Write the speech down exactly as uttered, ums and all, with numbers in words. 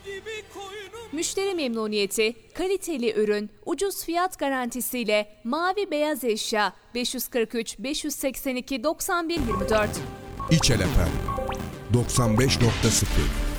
Müşteri memnuniyeti, kaliteli ürün, ucuz fiyat garantisiyle mavi beyaz eşya beş yüz kırk üç beş yüz seksen iki doksan bir yirmi dört. İçel Efem doksan beş nokta sıfır